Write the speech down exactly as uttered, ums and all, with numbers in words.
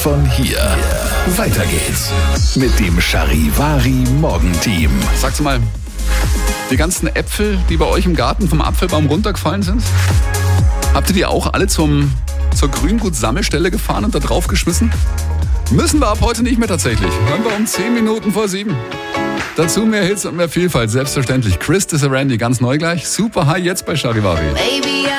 von hier. Weiter geht's mit dem Charivari Morgenteam. Sag's mal, die ganzen Äpfel, die bei euch im Garten vom Apfelbaum runtergefallen sind, habt ihr die auch alle zum, zur Grüngut-Sammelstelle gefahren und da drauf geschmissen? Müssen wir ab heute nicht mehr tatsächlich. Hören wir um zehn Minuten vor sieben. Dazu mehr Hits und mehr Vielfalt, selbstverständlich. Chris Randy ganz neu gleich. Super High jetzt bei Charivari.